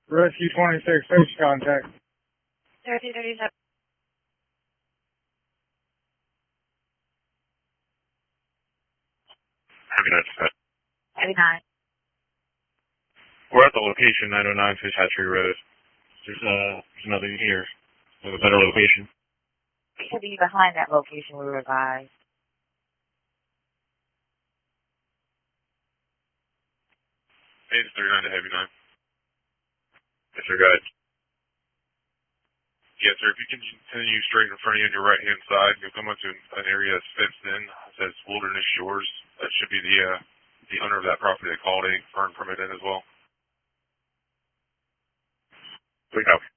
Rescue 26, face contact. 1337. Heavy 9. Heavy 9. We're at the location, 909 Fish Hatchery Road. There's nothing here. We have a better location. It could be behind that location we were advised. It's 39 to Heavy 9. Yes, sir, go ahead. Yes, sir. If you can continue straight in front of you on your right-hand side, you'll come up to an area that's fenced in. It says Wilderness Shores. That should be the owner of that property that called a burn permit in as well. We have.